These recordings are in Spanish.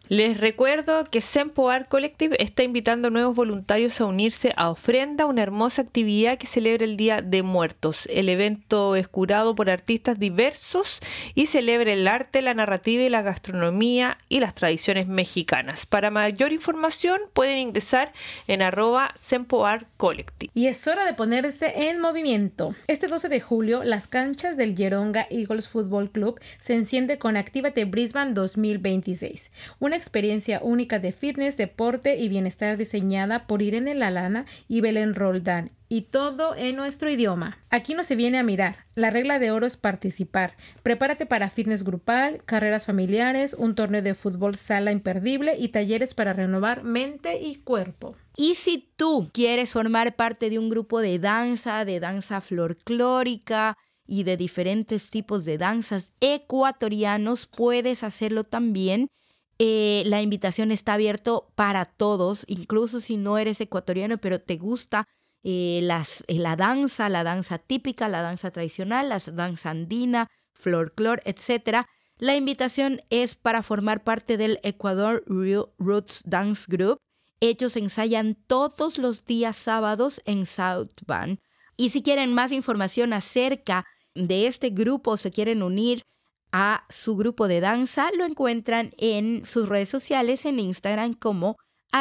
Les recuerdo que Sempo Art Collective está invitando a nuevos voluntarios a unirse a Ofrenda, una hermosa actividad que celebra el Día de Muertos. El evento es curado por artistas diversos y celebra el arte, la narrativa y la gastronomía y las tradiciones mexicanas. Para mayor información pueden ingresar en @Sempo Art Collective. Y es hora de ponerse en movimiento. Este 12 de julio, las canchas del Yeronga Eagles Football Club se enciende con Actívate Brisbane 2026. Una experiencia única de fitness, deporte y bienestar diseñada por Irene Lalana y Belén Roldán. Y todo en nuestro idioma. Aquí no se viene a mirar. La regla de oro es participar. Prepárate para fitness grupal, carreras familiares, un torneo de fútbol sala imperdible y talleres para renovar mente y cuerpo. Y si tú quieres formar parte de un grupo de danza folclórica y de diferentes tipos de danzas ecuatorianos, puedes hacerlo también. La invitación está abierta para todos, incluso si no eres ecuatoriano, pero te gusta la danza típica, la danza tradicional, la danza andina, folclore, etc. La invitación es para formar parte del Ecuador Roots Dance Group. Ellos ensayan todos los días sábados en South Van. Y si quieren más información acerca de este grupo o se quieren unir a su grupo de danza, lo encuentran en sus redes sociales en Instagram como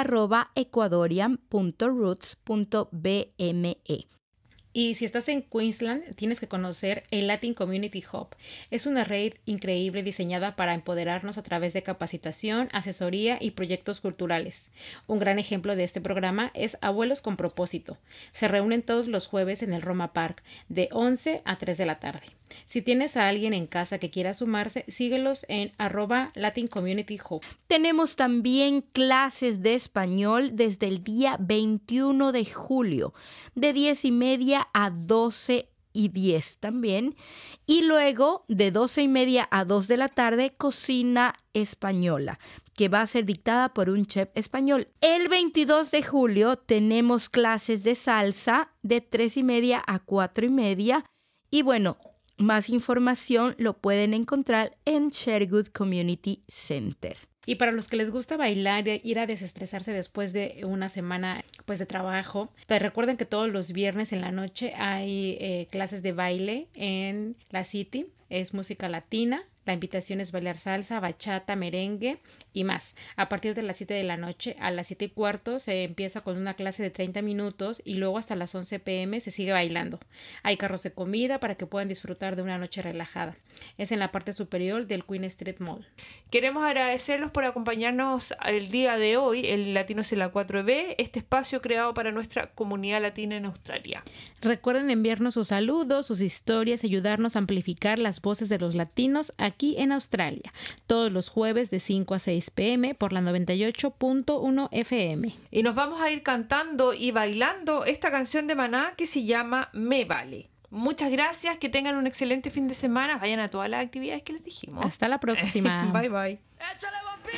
@ecuadorian.roots.bme. Y si estás en Queensland, tienes que conocer el Latin Community Hub. Es una red increíble diseñada para empoderarnos a través de capacitación, asesoría y proyectos culturales. Un gran ejemplo de este programa es Abuelos con Propósito. Se reúnen todos los jueves en el Roma Park, de 11 a 3 de la tarde. Si tienes a alguien en casa que quiera sumarse, síguelos en @Latin Community Hub. Tenemos también clases de español desde el día 21 de julio, de 10:30 a 12:10 también. Y luego, de 12:30 a 2 de la tarde, cocina española, que va a ser dictada por un chef español. El 22 de julio tenemos clases de salsa de 3:30 a 4:30. Y bueno, más información lo pueden encontrar en Sherwood Community Center. Y para los que les gusta bailar, ir a desestresarse después de una semana de trabajo, te recuerden que todos los viernes en la noche hay clases de baile en la City. Es música latina. La invitación es bailar salsa, bachata, merengue y más. A partir de las 7 de la noche a las 7:15 se empieza con una clase de 30 minutos y luego hasta las 11 p.m. se sigue bailando. Hay carros de comida para que puedan disfrutar de una noche relajada. Es en la parte superior del Queen Street Mall. Queremos agradecerlos por acompañarnos el día de hoy en Latinos en la 4B, este espacio creado para nuestra comunidad latina en Australia. Recuerden enviarnos sus saludos, sus historias y ayudarnos a amplificar las voces de los latinos aquí en Australia, todos los jueves de 5 a 6 p.m. por la 98.1 FM. Y nos vamos a ir cantando y bailando esta canción de Maná que se llama Me Vale. Muchas gracias, que tengan un excelente fin de semana, vayan a todas las actividades que les dijimos. Hasta la próxima. Bye bye.